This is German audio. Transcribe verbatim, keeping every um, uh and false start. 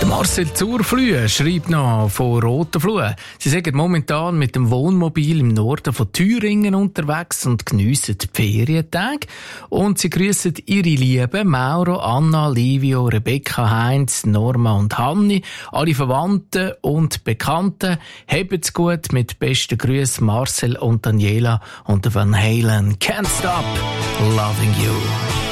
Marcel Zurflüh schreibt noch von Rotenfluh. Sie sind momentan mit dem Wohnmobil im Norden von Thüringen unterwegs und geniessen die Ferientage. Und sie grüssen ihre Lieben Mauro, Anna, Livio, Rebecca, Heinz, Norma und Hanni, alle Verwandten und Bekannten. Habt's gut, mit besten Grüßen Marcel und Daniela und Van Halen. Can't stop loving you.